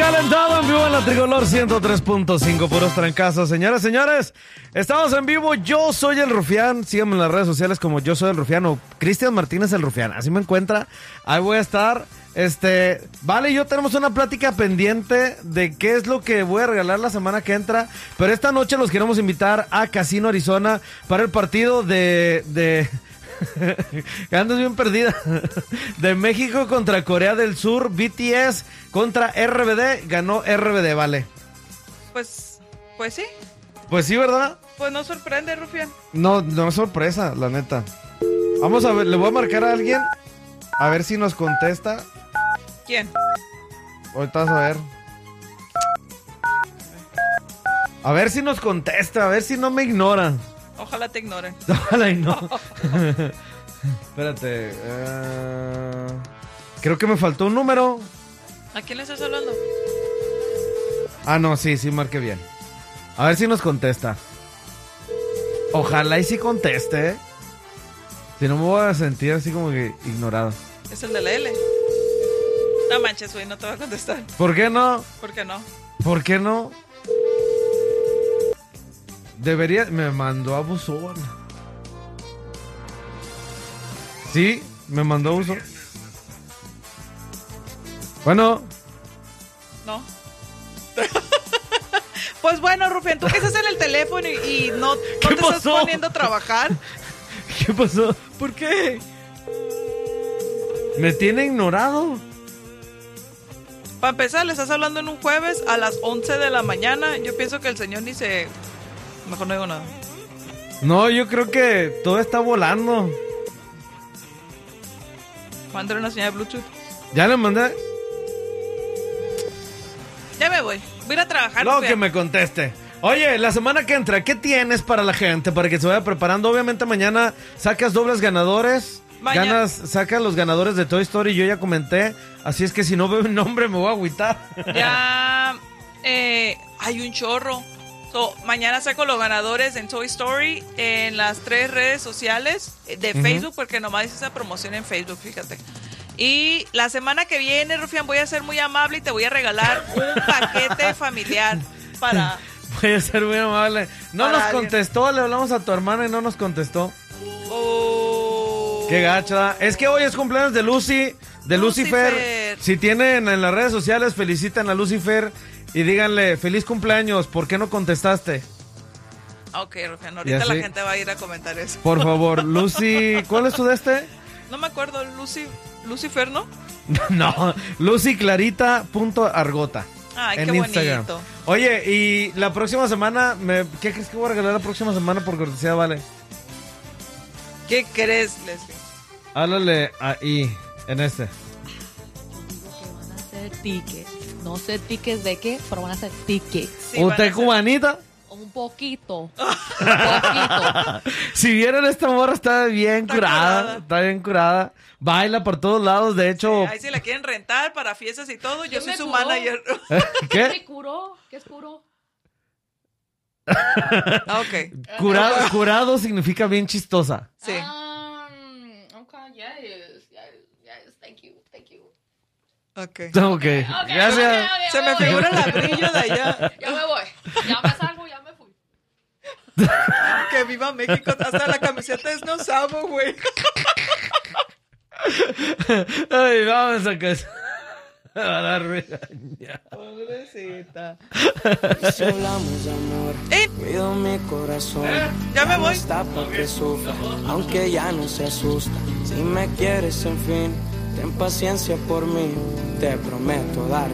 Recalentado en vivo en la Tricolor 103.5, puros trancazos. Señoras, señores, estamos en vivo. Yo soy el Rufián. Síganme en las redes sociales como Yo Soy el Rufián o Cristian Martínez el Rufián. Así me encuentra. Ahí voy a estar. Vale, yo tenemos una plática pendiente de qué es lo que voy a regalar la semana que entra. Pero esta noche los queremos invitar a Casino Arizona para el partido de andas bien perdida. De México contra Corea del Sur. BTS contra RBD. Ganó RBD, vale. Pues sí. Pues sí, ¿verdad? Pues no sorprende, Rufián. No es sorpresa, la neta. Vamos a ver, le voy a marcar a alguien. A ver si nos contesta. ¿Quién? Ahorita vas a ver. A ver si nos contesta, a ver si no me ignora. Ojalá te ignoren. Ojalá y no. Espérate. Creo que me faltó un número. ¿A quién le estás hablando? Ah, no, sí, marqué bien. A ver si nos contesta. Ojalá y sí conteste, ¿eh? Si no me voy a sentir así como que ignorado. Es el de la L. No manches, güey, no te va a contestar. ¿Por qué no? ¿Por qué no? ¿Por qué no? Me mandó a buzón. Sí, me mandó a buzón. Bueno. No. Pues bueno, Rufián, tú que estás en el teléfono y no te estás poniendo a trabajar. ¿Qué pasó? ¿Por qué? Me tiene ignorado. Para empezar, le estás hablando en un jueves a las 11 de la mañana. Yo pienso que el señor ni se... Mejor no digo nada. No, yo creo que todo está volando. Mándale una señal de Bluetooth. Ya le mandé. Ya me voy. Voy a ir a trabajar. No, que me conteste. Oye, la semana que entra, ¿qué tienes para la gente? Para que se vaya preparando. Obviamente mañana sacas dobles ganadores. Sacas los ganadores de Toy Story. Yo ya comenté. Así es que si no veo un nombre me voy a agüitar. Ya hay un chorro. Mañana saco los ganadores en Toy Story en las 3 redes sociales de Facebook, porque nomás hice esa promoción en Facebook, fíjate. Y la semana que viene, Rufián, voy a ser muy amable y te voy a regalar un paquete familiar para... Voy a ser muy amable. No nos contestó, le hablamos a tu hermana y no nos contestó. Oh. Qué gacha. Es que hoy es cumpleaños de Lucy, de Lucifer. Si tienen en las redes sociales, feliciten a Lucifer y díganle, feliz cumpleaños, ¿por qué no contestaste? Ok, Rufián, ahorita la gente va a ir a comentar eso. Por favor, Lucy, ¿cuál es tu de este? No me acuerdo, Lucifer, ¿no? No, lucyclarita.argota. Ay, en qué Instagram. bonito. Oye, y la próxima semana, ¿qué crees que voy a regalar la próxima semana por cortesía, Vale? ¿Qué crees, Leslie? Háblale ahí, en este. Yo digo que van a ser tickets. No sé tickets de qué, pero van a ser tickets. Sí, ¿Usted cubanita? Un poquito. Si vieron, esta morra está bien curada. Está bien curada. Baila por todos lados, de hecho. Ahí si la quieren rentar para fiestas y todo, yo soy su manager. ¿Qué? ¿Me curó? ¿Qué es curó? Ok. Curado significa bien chistosa. Sí. Okay, yes, thank you. Ok. Gracias. Se me figura el brillo de allá. Ya me voy. Ya me salgo, ya me fui. Que viva México. Hasta la camiseta es no sabo, güey. Ay, vamos a casa. Me va a dar regaña. Pobrecita. Si hablamos de amor, cuido mi corazón. Ya me voy. Está porque sufra, aunque ya no se asusta. Si me quieres, en fin, ten paciencia por mí. Te prometo darte